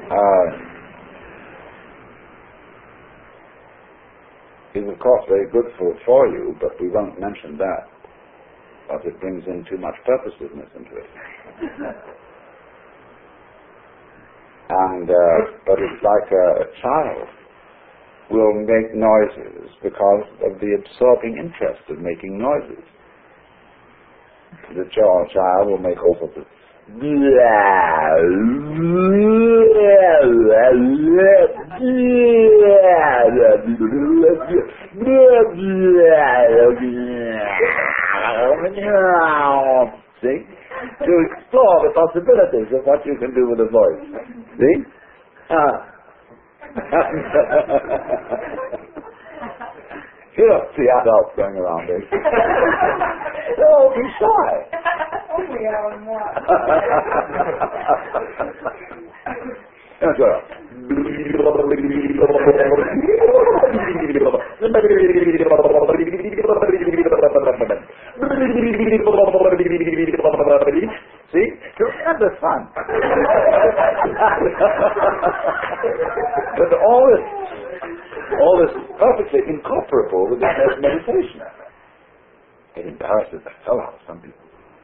is of course very good for you, but we won't mention that, because it brings in too much purposiveness into it. And but it's like a child will make noises because of the absorbing interest of making noises. The child will make all sorts of see? To explore the possibilities of what you can do with a voice. See? You don't see adults going around this. They'll be shy. We are not. Let's go. See? Tremendous fun. But all this is perfectly incorporable with this meditation. It embarrasses the hell out of some people.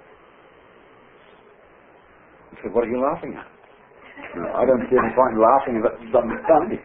He said, what are you laughing at? No, I don't see any point in laughing at something funny.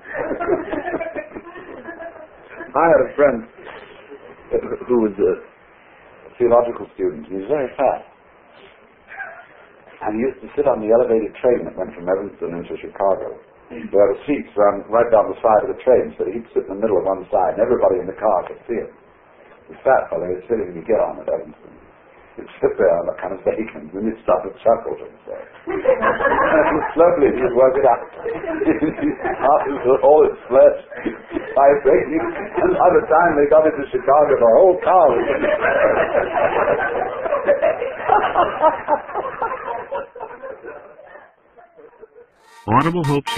I had a friend who was a theological student. He was very fat. And he used to sit on the elevated train that went from Evanston into Chicago. There were seats right down the side of the train, so he'd sit in the middle of one side, and everybody in the car could see him. The fat fellow was sitting to get on at Evanston. He'd sit there on that kind of vacant, and he'd start to chuckle to himself. And slowly he'd work it out. All his flesh vibrating, and by the time they got into Chicago, the whole car was Audible Hope